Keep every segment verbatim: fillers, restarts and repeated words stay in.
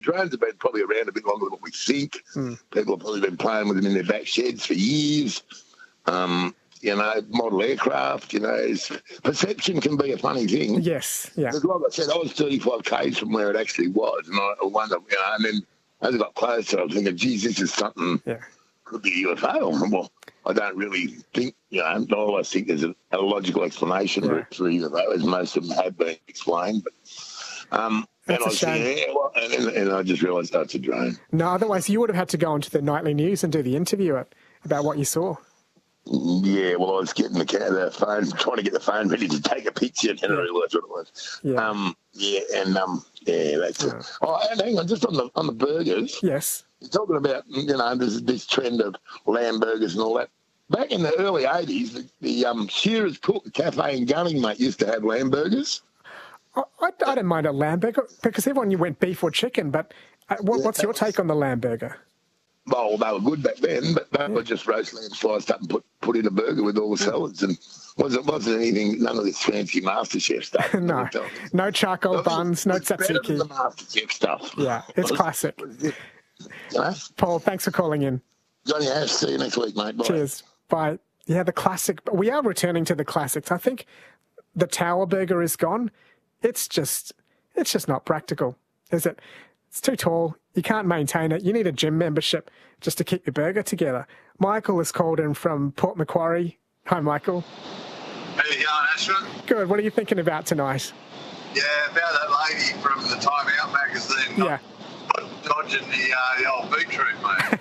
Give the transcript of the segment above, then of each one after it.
drones have been probably around a bit longer than what we think. Mm. People have probably been playing with them in their back sheds for years. Um, you know, model aircraft, you know, it's, perception can be a funny thing. Yes, yeah. Because like I said, I was thirty-five k's from where it actually was, and I wonder, you know, and then as I got closer, I was thinking, geez, this is something, yeah. could be a U F O. Well, I don't really think, you know, all I think there's a, a logical explanation Yeah. for a U F O, as most of them have been explained. But, um, That's and I a was shame. thinking, yeah, well, and, and, and I just realised that's a drone. No, otherwise you would have had to go onto the nightly news and do the interview it, about what you saw. Yeah, well, I was getting the, the phone, trying to get the phone ready to take a picture, and then I realised what it was. Yeah. Um, yeah, and um, yeah, that's Yeah. it. Oh, and hang on, just on the on the burgers. Yes. You're talking about, you know, there's this trend of lamb burgers and all that. Back in the early eighties, the, the um, Shearer's Cook Cafe in Gunning, mate, used to have lamb burgers. I, I, I don't mind a lamb burger because everyone you went beef or chicken, but uh, what, Yeah, what's that your was- take on the lamb burger? Well, they were good back then, but they were just roast lamb sliced up and put, put in a burger with all the salads. And wasn't wasn't anything, none of this fancy MasterChef stuff. No, no charcoal It was- buns, no it was better than the tzatziki. MasterChef stuff. Yeah, it's Was- classic. You know? Paul, thanks for calling in. Johnny Ash, see you next week, mate. Bye. Cheers. Bye. Yeah, the classic. We are returning to the classics. I think the Tower Burger is gone. It's just, it's just not practical, is it? It's too tall. You can't maintain it. You need a gym membership just to keep your burger together. Michael has called in from Port Macquarie. Hi, Michael. How you going, Ashton? Good. What are you thinking about tonight? Yeah, about that lady from the Time Out magazine. Yeah. Not dodging the, uh, the old beetroot, mate.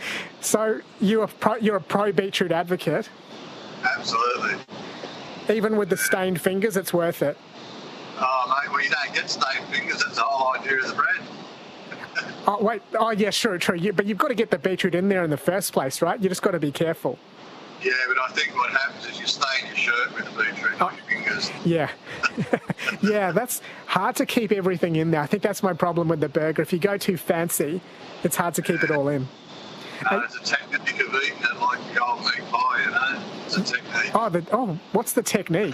So you are pro, you're a pro beetroot advocate. Absolutely. Even with the stained fingers, it's worth it. Oh, mate, well, you don't get stained fingers. That's the whole idea of the bread. Oh, wait. Oh, yeah, sure, true. You, but you've got to get the beetroot in there in the first place, right? You just got to be careful. Yeah, but I think what happens is you stain your shirt with the beetroot, not your fingers. Yeah. Yeah, that's hard to keep everything in there. I think that's my problem with the burger. If you go too fancy, it's hard to keep it all in. Uh, it's a technique of eating it like the old meat pie, you know? It's a technique. Oh, the, oh, what's the technique?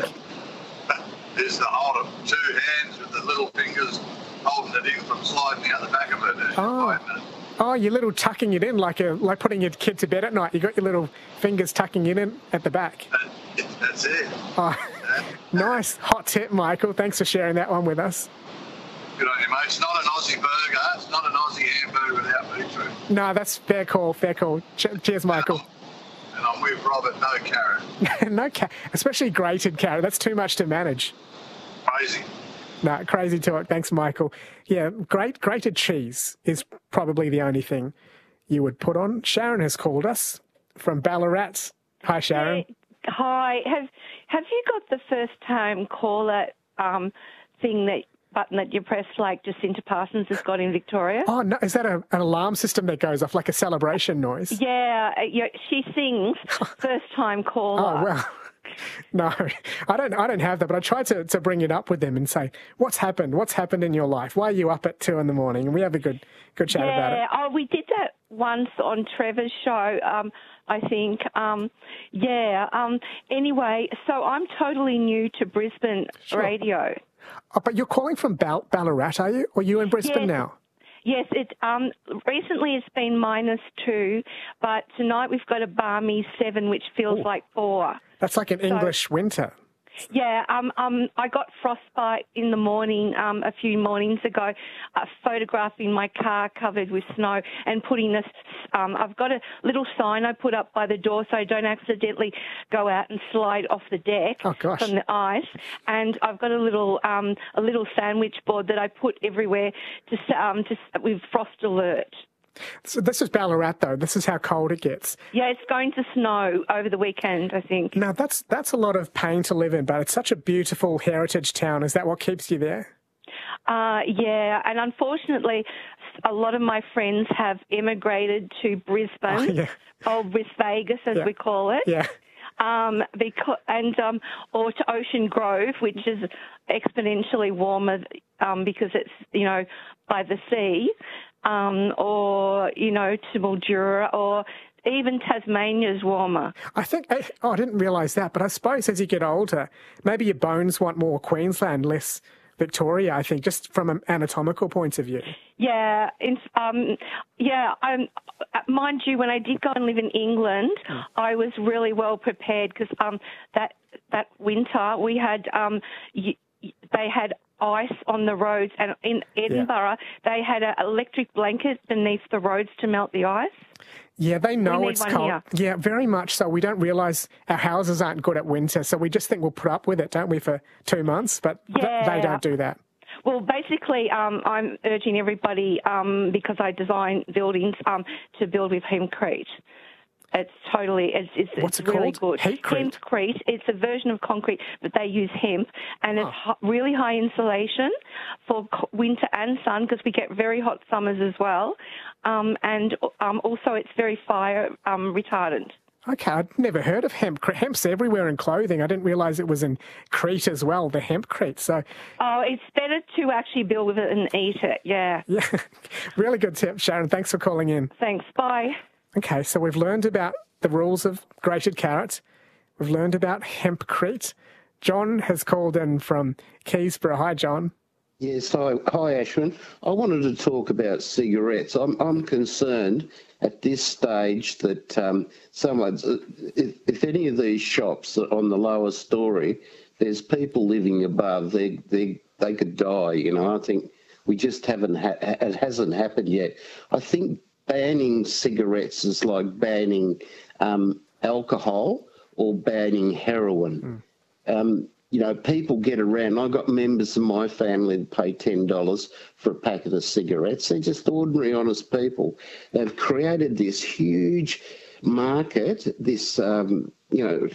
Is to hold it two hands with the little fingers holding it in from sliding out the back of it. Oh. Oh, you're little tucking it in like a like putting your kid to bed at night. You got your little fingers tucking it in at the back. That, that's it. Oh, nice. Hot tip, Michael. Thanks for sharing that one with us. Good on you, mate. It's not an Aussie burger. It's not an Aussie hamburger without beetroot. No, that's fair call, fair call. Ch- cheers, Michael. And I'm with Robert, no carrot. No, ca- especially grated carrot. That's too much to manage. Crazy. No, crazy talk. Thanks, Michael. Yeah, great grated cheese is probably the only thing you would put on. Sharon has called us from Ballarat. Hi, Sharon. Hi. Have Have you got the first time caller um, thing that button that you press like Jacinta Parsons has got in Victoria? Oh no, is that a, an alarm system that goes off like a celebration noise? Yeah, uh, yeah she sings first time caller. Oh well. No, I don't. I don't have that. But I tried to, to bring it up with them and say, "What's happened? What's happened in your life? Why are you up at two in the morning?" And we have a good good chat yeah, about it. oh, we did that once on Trevor's show. Um, I think. Um, yeah. Um, anyway, so I'm totally new to Brisbane Sure. radio. Oh, but you're calling from Bal- Ballarat, are you? Or are you in Brisbane Yes. now? Yes, it um, recently it's been minus two, but tonight we've got a balmy seven, which feels Ooh. like four. That's like an English winter. Yeah, um, um, I got frostbite in the morning um, a few mornings ago, uh, photographing my car covered with snow and putting this. Um, I've got a little sign I put up by the door so I don't accidentally go out and slide off the deck Oh, gosh. from the ice. And I've got a little um, a little sandwich board that I put everywhere to um, to with frost alert. So this is Ballarat, though. This is how cold it gets. Yeah, it's going to snow over the weekend, I think. Now, that's that's a lot of pain to live in, but it's such a beautiful heritage town. Is that what keeps you there? Uh, yeah, and unfortunately, a lot of my friends have emigrated to Brisbane, Oh, yeah. or West Vegas, as Yeah. we call it. Yeah. Um, because, and um, or to Ocean Grove, which is exponentially warmer um, because it's, you know, by the sea, um, or, you know, to Mildura, or even Tasmania's warmer. I think, oh, I didn't realise that, but I suppose as you get older, maybe your bones want more Queensland, less Victoria, I think, just from an anatomical point of view. Yeah, in, um, yeah. Um, mind you, when I did go and live in England, mm. I was really well prepared because um, that that winter we had um, y- they had ice on the roads, and in Edinburgh yeah. they had an electric blanket beneath the roads to melt the ice. Yeah, they know it's cold. Here. Yeah, very much so. We don't realise our houses aren't good at winter, so we just think we'll put up with it, don't we, for two months? But yeah. th- they don't do that. Well, basically, um, I'm urging everybody, um, because I design buildings, um, to build with hempcrete. It's totally, it's, it's, What's it's it really called? good. Hempcrete? Hempcrete. It's a version of concrete, but they use hemp, and it's oh. really high insulation for winter and sun, because we get very hot summers as well. Um, and um, also it's very fire um, retardant. Okay, I'd never heard of hemp. Hemp's everywhere in clothing. I didn't realise it was in Crete as well, the hempcrete. So, oh, it's better to actually build with it and eat it, yeah. Yeah, really good tip, Sharon. Thanks for calling in. Thanks, bye. Okay, so we've learned about the rules of grated carrot. We've learned about hempcrete. John has called in from Keysborough. Hi, John. Yes, hi, hi Ashwin. I wanted to talk about cigarettes. I'm, I'm concerned at this stage that um, someone's, if, if any of these shops are on the lower story, there's people living above, they they they could die. You know, I think we just haven't, ha- it hasn't happened yet. I think banning cigarettes is like banning um, alcohol or banning heroin. Mm. Um, You know, people get around. I've got members of my family that pay ten dollars for a packet of cigarettes. They're just ordinary, honest people. They've created this huge market, this, um, you know,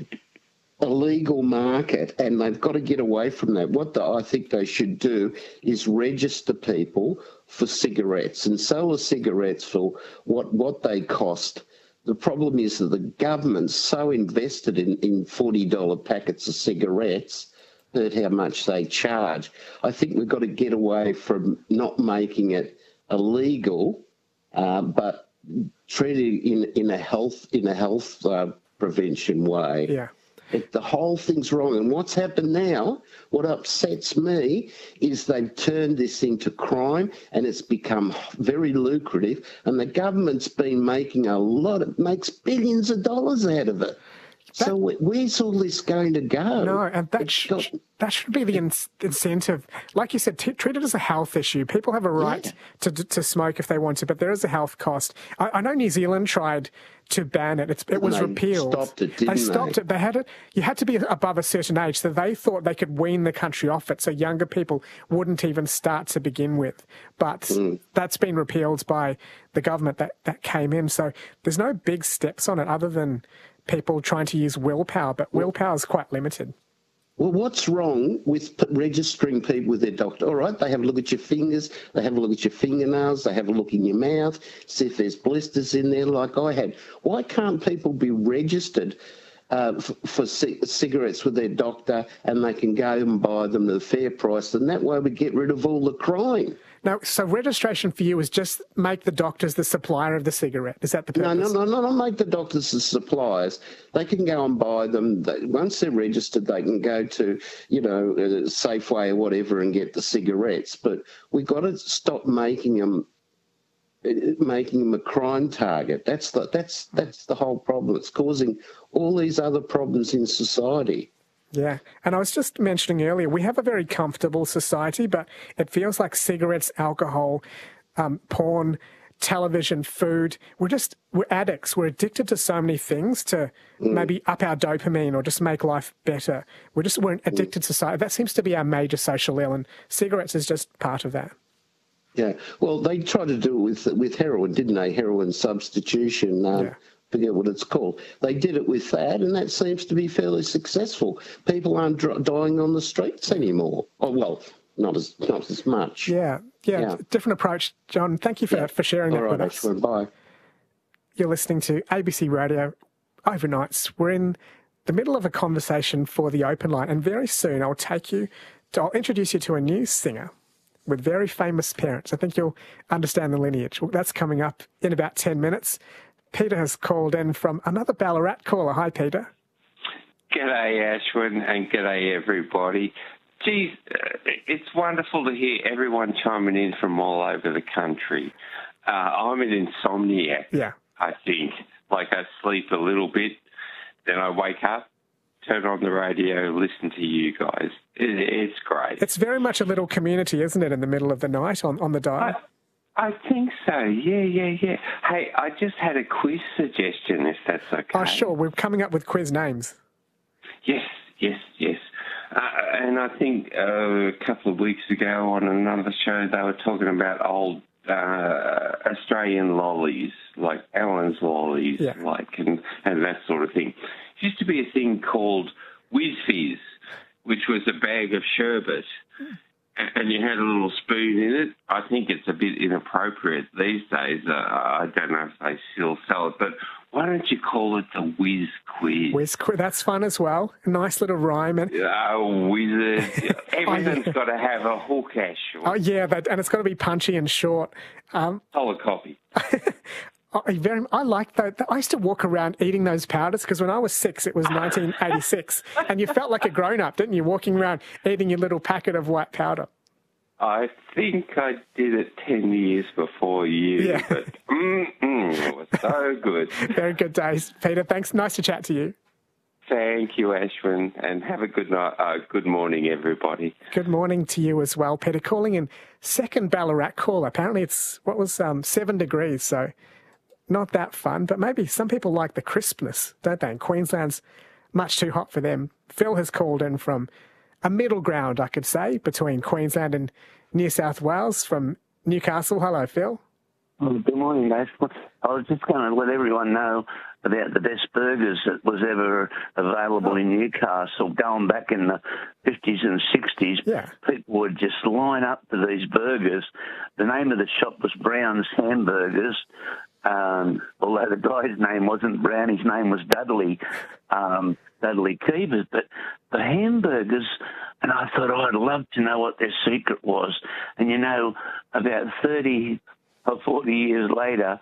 illegal market, and they've got to get away from that. What the, I think they should do is register people for cigarettes and sell the cigarettes for what, what they cost. The problem is that the government's so invested in, in forty dollar packets of cigarettes, heard how much they charge. I think we've got to get away from not making it illegal, uh, but treat it in, in a health in a health uh, prevention way. Yeah. It, the whole thing's wrong. And what's happened now, what upsets me, is they've turned this into crime and it's become very lucrative. And the government's been making a lot of, makes billions of dollars out of it. That, so where's all this going to go? No, and that, sh- got, that should be the in- incentive. Like you said, t- treat it as a health issue. People have a right yeah. to to smoke if they want to, but there is a health cost. I, I know New Zealand tried to ban it. It's, it was they repealed. Stopped it, didn't they stopped they? it. They had it. You had to be above a certain age, so they thought they could wean the country off it, so younger people wouldn't even start to begin with. But mm. that's been repealed by the government that, that came in. So there's no big steps on it other than people trying to use willpower, but willpower is quite limited. Well, what's wrong with p- registering people with their doctor? All right, they have a look at your fingers, they have a look at your fingernails, they have a look in your mouth, see if there's blisters in there like I had. Why can't people be registered uh, f- for c- cigarettes with their doctor and they can go and buy them at a fair price, and that way we get rid of all the crime? Now, so registration for you is just make the doctors the supplier of the cigarette. Is that the purpose? No, no, no, no, not make the doctors the suppliers. They can go and buy them. They, once they're registered, they can go to, you know, uh, Safeway or whatever and get the cigarettes. But we've got to stop making them, making them a crime target. That's the, that's, that's the whole problem. It's causing all these other problems in society. Yeah, and I was just mentioning earlier, we have a very comfortable society, but it feels like cigarettes, alcohol, um, porn, television, food, we're just, we're addicts. We're addicted to so many things to mm. maybe up our dopamine or just make life better. We're just, we're addicted to society. That seems to be our major social ill, and cigarettes is just part of that. Yeah, well, they tried to do it with with heroin, didn't they? Heroin substitution. Um, yeah. Forget what it's called. They did it with that, and that seems to be fairly successful. People aren't dr- dying on the streets anymore. Oh, well, not as not as much. Yeah, yeah, yeah. Different approach, John. Thank you for yeah. for sharing All that right, with us. Ashwin, bye. You're listening to A B C Radio Overnights. We're in the middle of a conversation for the open line, and very soon I'll take you to, I'll introduce you to a new singer with very famous parents. I think you'll understand the lineage. Well, that's coming up in about ten minutes. Peter has called in from another Ballarat caller. Hi, Peter. G'day, Ashwin, and g'day, everybody. geez, uh, it's wonderful to hear everyone chiming in from all over the country. Uh, I'm an insomniac, Yeah. I think. Like, I sleep a little bit, then I wake up, turn on the radio, listen to you guys. It, it's great. It's very much a little community, isn't it, in the middle of the night on, on the dial? I, I think so, yeah, yeah, yeah. Hey, I just had a quiz suggestion, if that's okay. Oh, sure. We're coming up with quiz names. Yes, yes, yes. Uh, and I think uh, a couple of weeks ago on another show, they were talking about old uh, Australian lollies, like Allen's lollies, Yeah. like and, and that sort of thing. There used to be a thing called Whiz Fizz, which was a bag of sherbet, and you had a little spoon in it. I think it's a bit inappropriate these days. Uh, I don't know if they still sell it, but why don't you call it the Whiz Quiz? Whiz quiz. That's fun as well. A nice little rhyme. And, Oh, wizard. Everything's yeah. got to have a hook, Ashwin. oh, yeah, that, and it's got to be punchy and short. Um, Solid copy. I, very, I like that. I used to walk around eating those powders because when I was six, it was nineteen eighty-six, and you felt like a grown-up, didn't you, walking around eating your little packet of white powder? I think I did it ten years before you, Yeah. but mm-mm, it was so good. Very good days. Peter, thanks. Nice to chat to you. Thank you, Ashwin, and have a good night. Uh, good morning, everybody. Good morning to you as well, Peter. Calling in second Ballarat call. Apparently it's, what was, um, seven degrees, so not that fun, but maybe some people like the crispness, don't they? And Queensland's much too hot for them. Phil has called in from a middle ground, I could say, between Queensland and New South Wales from Newcastle. Hello, Phil. Well, good morning, guys. I was just going to let everyone know about the best burgers that was ever available in Newcastle. Going back in the fifties and sixties, Yeah. people would just line up for these burgers. The name of the shop was Brown's Hamburgers. Um, although the guy's name wasn't Brown, his name was Dudley, um, Dudley Keevers. But the hamburgers, and I thought, oh, I'd love to know what their secret was. And, you know, about thirty or forty years later,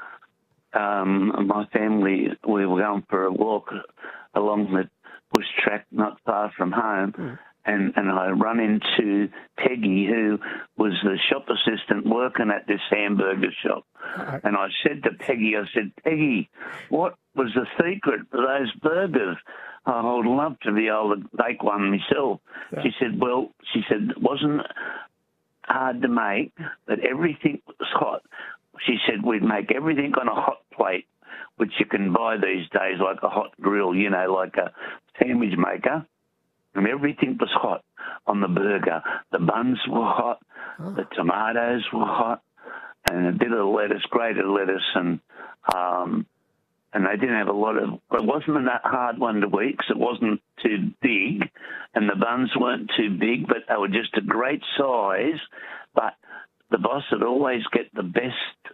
um, my family, we were going for a walk along the bush track not far from home. Mm. And, and I run into Peggy, who was the shop assistant working at this hamburger shop. Uh-huh. And I said to Peggy, I said, Peggy, what was the secret for those burgers? I would love to be able to make one myself. Yeah. She said, well, she said, it wasn't hard to make, but everything was hot. She said, we'd make everything on a hot plate, which you can buy these days, like a hot grill, you know, like a sandwich maker. And everything was hot on the burger. The buns were hot, oh. the tomatoes were hot, and a bit of lettuce, grated lettuce, and um, and they didn't have a lot of. It wasn't a hard one to eat because it wasn't too big, and the buns weren't too big, but they were just a great size. But the boss would always get the best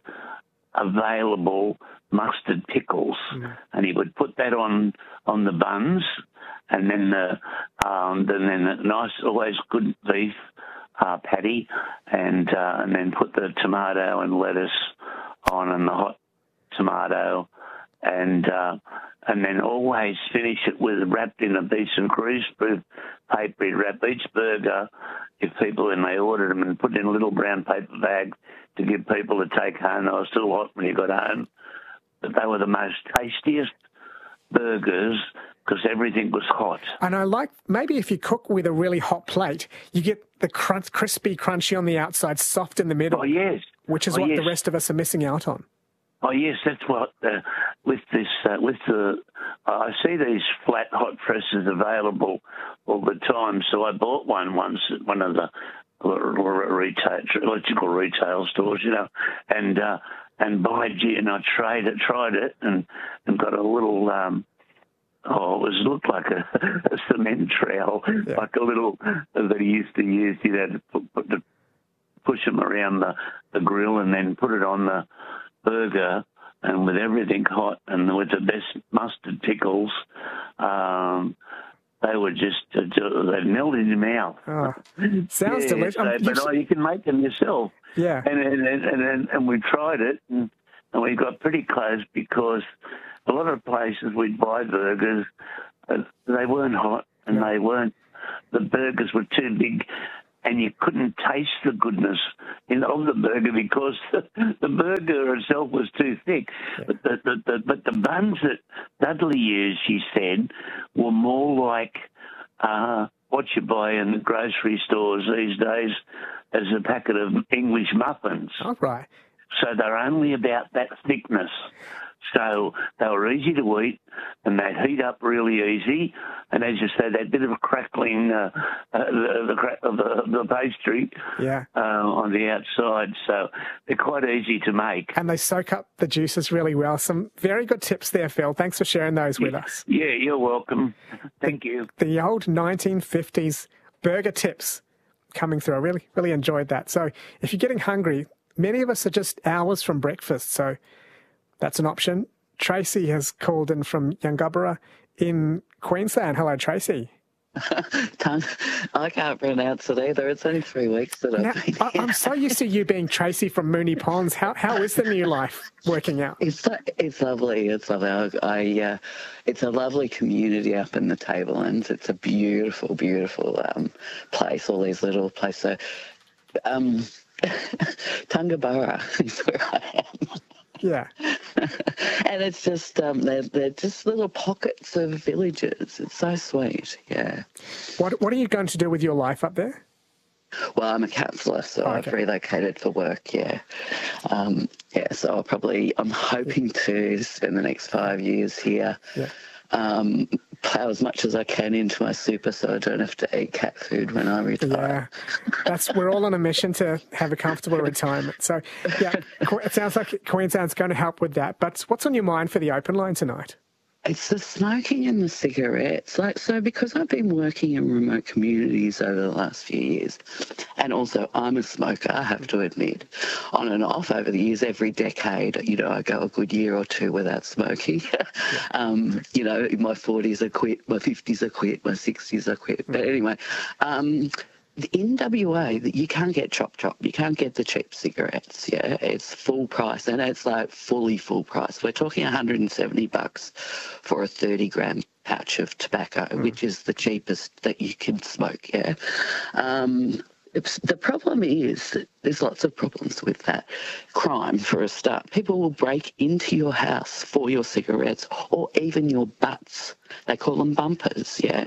available mustard pickles, mm. and he would put that on on the buns. And then the um, then then a nice, always good beef uh, patty, and uh, and then put the tomato and lettuce on, and the hot tomato, and uh, and then always finish it with wrapped in a decent greaseproof paper. He'd wrap each burger, if people and they ordered them, and put it in a little brown paper bag to give people to take home. They were still hot when you got home, but they were the most tastiest burgers because everything was hot. And I like, maybe if you cook with a really hot plate, you get the crunch, crispy, crunchy on the outside, soft in the middle. Oh, yes. Which is oh, what yes. the rest of us are missing out on. Oh, yes, that's what, uh, with this, uh, with the, uh, I see these flat hot presses available all the time, so I bought one once at one of the retail, electrical retail stores, you know, and, uh, and by gee, and I tried it, tried it, and, and got a little, um, oh, it was looked like a, a cement trowel, yeah. like a little that he used to use. You know, to put, put the, push them around the, the grill and then put it on the burger, and with everything hot and with the best mustard pickles, um, they were just uh, they melted in your mouth. Oh, sounds yeah, delicious. So, um, but oh, you can make them yourself. Yeah, and and and, and, and we tried it, and, and we got pretty close because a lot of places we'd buy burgers, uh, they weren't hot and yeah. they weren't the burgers were too big, and you couldn't taste the goodness in, of the burger because the, the burger itself was too thick. Yeah. But the, the, the but the buns that Dudley used, she said, were more like uh, what you buy in the grocery stores these days as a packet of English muffins. Oh, right. So they're only about that thickness. So they were easy to eat, and they'd heat up really easy. And as you say, that bit of a crackling uh, uh, the, the, crack of the, the pastry yeah. uh, on the outside. So they're quite easy to make. And they soak up the juices really well. Some very good tips there, Phil. Thanks for sharing those with us. Yeah, you're welcome. Thank the, you. The old nineteen fifties burger tips coming through. I really, really enjoyed that. So if you're getting hungry, many of us are just hours from breakfast. So that's an option. Tracy has called in from Yungaburra in Queensland. Hello, Tracy. I can't pronounce it either. It's only three weeks that now, I've been I, here. I'm so used to you being Tracy from Moonee Ponds. How how is the new life working out? It's it's lovely. It's lovely. I, I uh, it's a lovely community up in the Tablelands. It's a beautiful, beautiful um, place. All these little places. So, um, Tungaburra is where I am. Yeah. And it's just, um, they're, they're just little pockets of villages. It's so sweet, yeah. What What are you going to do with your life up there? Well, I'm a counsellor, so oh, okay. I've relocated for work, yeah. Um, yeah, so I'll probably, I'm hoping to spend the next five years here. Yeah. Um, plough as much as I can into my super so I don't have to eat cat food when I retire. Yeah, that's we're all on a mission to have a comfortable retirement. So, yeah, it sounds like Queensland's going to help with that. But what's on your mind for the open line tonight? It's the smoking and the cigarettes. Like, so because I've been working in remote communities over the last few years, and also I'm a smoker, I have to admit, on and off over the years, every decade, you know, I go a good year or two without smoking. um, you know, in my forties I quit, my fifties I quit, my sixties I quit. But anyway, um, in W A, that you can't get chop chop. You can't get the cheap cigarettes. Yeah, it's full price, and it's like fully full price. We're talking one hundred seventy bucks for a thirty gram pouch of tobacco, mm. which is the cheapest that you can smoke. Yeah. Um, It's, the problem is that there's lots of problems with that. Crime, for a start. People will break into your house for your cigarettes or even your butts. They call them bumpers, yeah.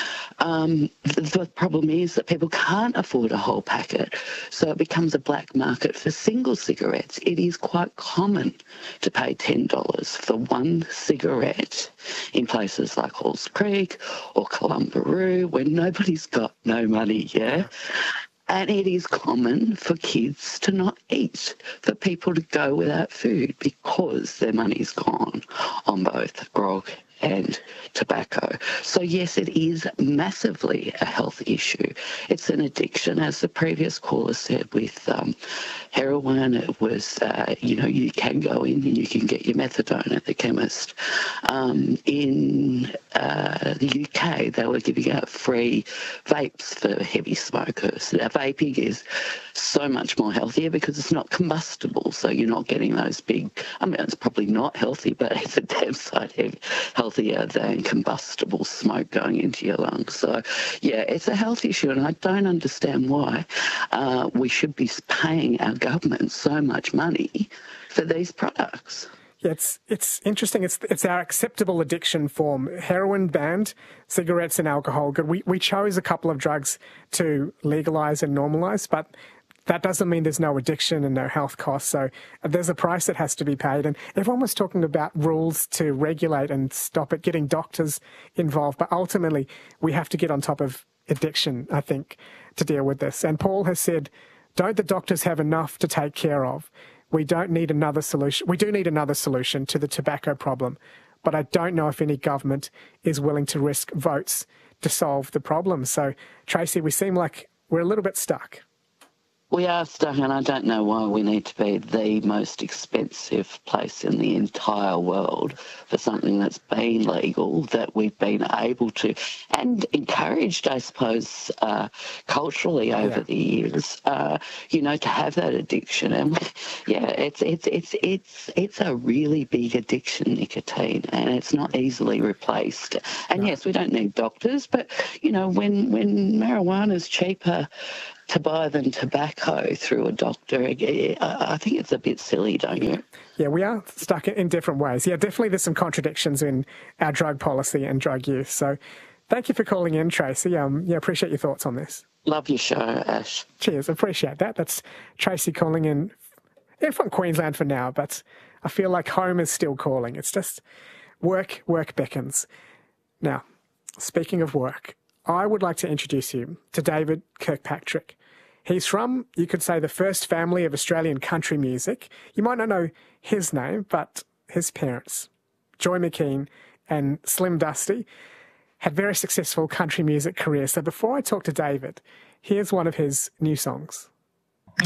Um, the, the problem is that people can't afford a whole packet, so it becomes a black market for single cigarettes. It is quite common to pay ten dollars for one cigarette in places like Halls Creek or Columbaroo where nobody's got no money, yeah. And it is common for kids to not eat, for people to go without food because their money's gone on both grog and tobacco. So yes, it is massively a health issue. It's an addiction, as the previous caller said, with um, heroin. It was, uh, you know, you can go in and you can get your methadone at the chemist. Um, in uh, the U K, they were giving out free vapes for heavy smokers. Now, vaping is so much more healthier because it's not combustible, so you're not getting those big, I mean, it's probably not healthy, but it's a damn sight heavy, healthier than combustible smoke going into your lungs. So, yeah, it's a health issue, and I don't understand why uh, we should be paying our government so much money for these products. Yeah, it's it's interesting. It's it's our acceptable addiction form. Heroin banned, cigarettes and alcohol good. We we chose a couple of drugs to legalise and normalise, but that doesn't mean there's no addiction and no health costs. So there's a price that has to be paid. And everyone was talking about rules to regulate and stop it, getting doctors involved. But ultimately, we have to get on top of addiction, I think, to deal with this. And Paul has said, don't the doctors have enough to take care of? We don't need another solution. We do need another solution to the tobacco problem. But I don't know if any government is willing to risk votes to solve the problem. So, Tracy, we seem like we're a little bit stuck. We are stuck, and I don't know why we need to be the most expensive place in the entire world for something that's been legal, that we've been able to, and encouraged, I suppose, uh, culturally over Yeah. the years, uh, you know, to have that addiction. And yeah, it's it's it's it's it's a really big addiction, nicotine, and it's not easily replaced. And No. yes, we don't need doctors, but you know, when when marijuana's cheaper to buy than tobacco through a doctor, I I think it's a bit silly, don't you? Yeah, we are stuck in different ways. Yeah, definitely there's some contradictions in our drug policy and drug use. So thank you for calling in, Tracy. Um, yeah, appreciate your thoughts on this. Love your show, Ash. Cheers, appreciate that. That's Tracy calling in, in from Queensland for now, but I feel like home is still calling. It's just work, work beckons. Now, speaking of work, I would like to introduce you to David Kirkpatrick. He's from, you could say, the first family of Australian country music. You might not know his name, but his parents, Joy McKean and Slim Dusty, had very successful country music careers. So before I talk to David, here's one of his new songs.